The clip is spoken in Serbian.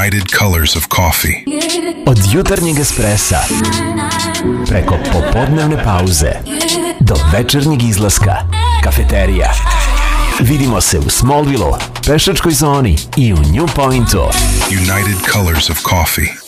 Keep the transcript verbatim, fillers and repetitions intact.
United Colors of Coffee. Od jutarnjeg espressa preko popodnevne pauze do večernjeg izlaska, kafeterija. Vidimo se u Smallville-u, pešačkoj zoni i u New Pointu. United Colors of Coffee.